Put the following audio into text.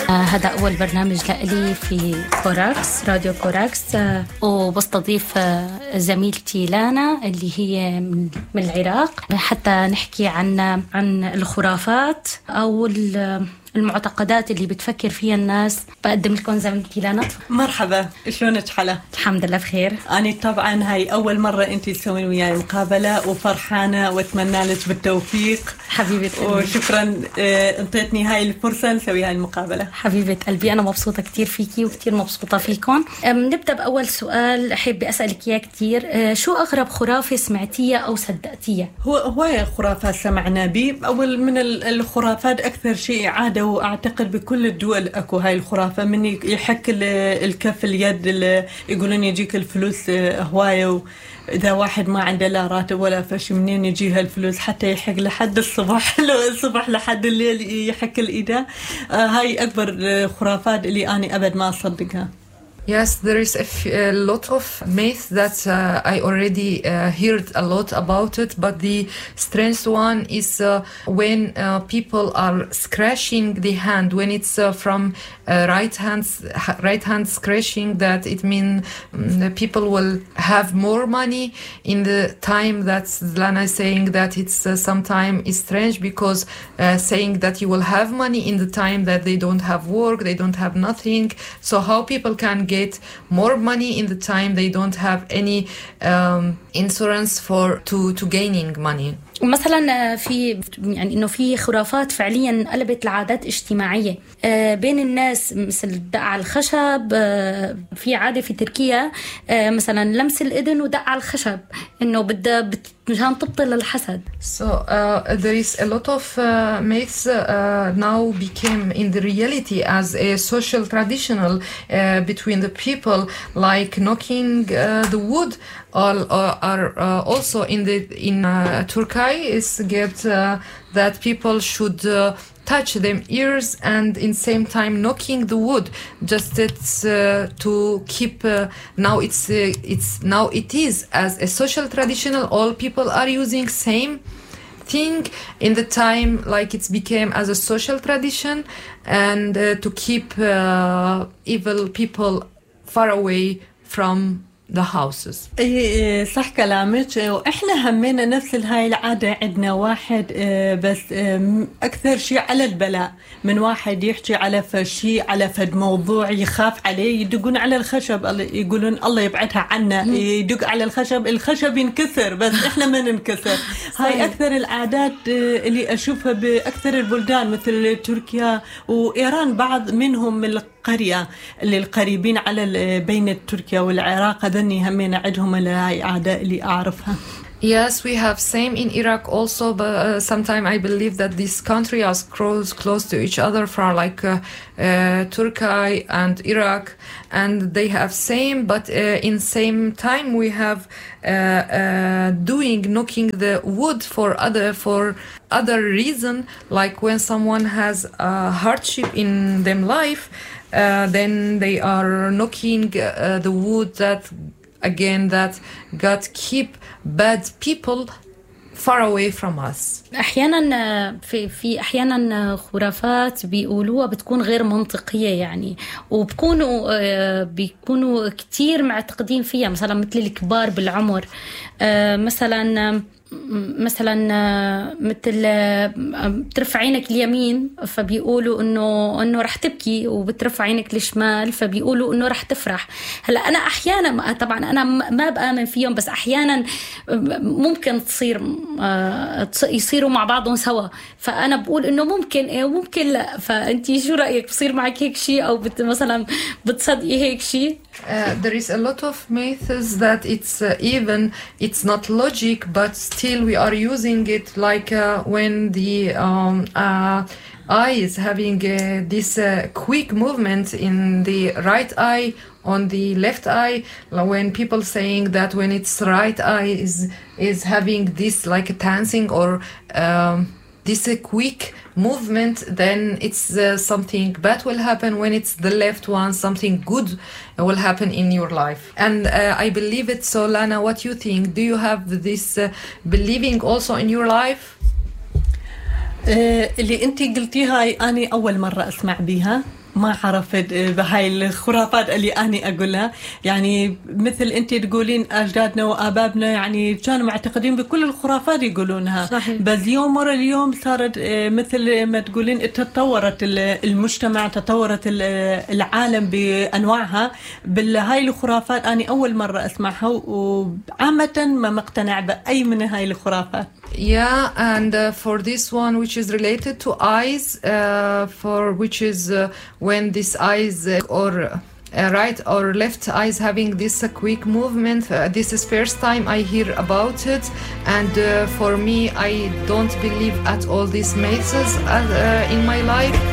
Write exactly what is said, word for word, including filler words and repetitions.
هذا أول برنامج لإلي في كوراكس، راديو كوراكس، وبستضيف زميلتي لانا اللي هي من العراق حتى نحكي عن عن الخرافات أو المعتقدات اللي بتفكر فيها الناس. بقدم لكم زميلتي لانا. مرحبا، شلونك حلا؟ الحمد لله بخير. أنا طبعا هاي أول مرة أنتي تسوين وياي مقابلة وفرحانة وأتمنى لك بالتوفيق حبيبة قلبي. وشكرا انطيتني هاي الفرصة نسوي هاي المقابلة. حبيبة قلبي، أنا مبسوطة كتير فيكي وكتير مبسوطة فيكم. نبدأ بأول سؤال أحب أسألك إياه كتير. شو أغرب خرافة سمعتيها أو صدقتيها؟ هو هواية خرافات سمعنا بي. أول من الخرافات أكثر شيء عادة وأعتقد بكل الدول أكو هاي الخرافة، من يحك الكف اليد اللي يقولون يجيك الفلوس هواية، إذا واحد ما عنده لا راتب ولا فش منين يجيها الفلوس حتى يحك لحد الصبح لو الصبح لحد الليل يحك الإيدة. آه هاي أكبر خرافات اللي أنا أبد ما أصدقها. Yes, there is a, f- a lot of myths that uh, I already uh, heard a lot about it, but the strange one is uh, when uh, people are scratching the hand, when it's uh, from uh, right hand right hand scratching, that it means um, the people will have more money in the time that Lana is saying that it's uh, sometime is strange because uh, saying that you will have money in the time that they don't have work, they don't have nothing. So how people can get more money in the time they don't have any um, insurance for to to gaining money. مثلا في يعني انه في خرافات فعليا قلبت لعادات اجتماعيه بين الناس، مثل الدق على الخشب. في عاده في تركيا مثلا لمس الاذن ودق على الخشب، انه بدها مشان تبطل الحسد. So uh, there is a lot of uh, myths uh, now became in the reality as a social traditional uh, between the people, like knocking uh, the wood. All are uh, also in the in uh, Turkey is get uh, that people should uh, touch them ears and in same time knocking the wood. Just it's uh, to keep uh, now it's uh, it's now it is as a social traditional. All people are using same thing in the time like it's became as a social tradition and uh, to keep uh, evil people far away from the houses. اي صح كلامك، واحنا همينا نفس هاي العاده. عندنا واحد بس اكثر شيء على البلاء من واحد يحكي على فشي على فد موضوع يخاف عليه، يدقون على الخشب يقولون الله يبعدها عنا، يدق على الخشب الخشب ينكسر بس احنا ما ننكسر. هاي اكثر العادات اللي اشوفها باكثر البلدان مثل تركيا وايران، بعض منهم من القريه اللي القريبين على بين تركيا والعراق، هذني همين عندهم هاي عادة اللي أعرفها. Yes, we have same in Iraq also, but uh, sometimes I believe that this country is close close to each other for like uh, uh, Turkey and Iraq, and they have same, but uh, in same time we have uh, uh, doing knocking the wood for other for other reason, like when someone has a hardship in their life, uh, then they are knocking uh, the wood that again that God keep bad people far away from us. احيانا في في احيانا خرافات بيقولوها بتكون غير منطقيه يعني، وبكونوا بيكونوا كتير معتقدين فيها، مثلا مثل الكبار بالعمر، مثلا مثلا مثل بترفع عينك اليمين فبيقولوا انه انه رح تبكي، وبترفع عينك الشمال فبيقولوا انه رح تفرح. هلا انا احيانا طبعا انا ما بآمن فيهم، بس احيانا ممكن تصير يصيروا مع بعضهم سوا، فانا بقول انه ممكن ايه وممكن لا. فانتي شو رايك؟ بصير معك هيك شيء او بت مثلا بتصدقي هيك شيء؟ Uh, there is a lot of myths that it's uh, even it's not logic, but still we are using it, like uh, when the um, uh, eye is having uh, this uh, quick movement in the right eye on the left eye, when people saying that when its right eye is is having this like a dancing or um, this a quick movement, then it's uh, something bad will happen. When it's the left one, something good will happen in your life. And uh, I believe it. So Lana, what you think? Do you have this uh, believing also in your life? اللي أنت قلتيها أنا أول مرة أسمع بيها، ما عرفت بهاي الخرافات اللي أنا أقولها. يعني مثل أنت تقولين أجدادنا وآبابنا يعني كانوا معتقدين بكل الخرافات يقولونها. صحيح. بس يوم ورا اليوم صارت مثل ما تقولين تطورت المجتمع، تطورت العالم بأنواعها. بالهاي الخرافات أنا أول مرة أسمعها، وعامة ما مقتنع بأي من هاي الخرافات. Yeah, and uh, for this one, which is related to eyes, uh, for which is uh, when this eyes uh, or uh, right or left eyes having this uh, quick movement. Uh, this is first time I hear about it, and uh, for me, I don't believe at all these myths uh, uh, in my life.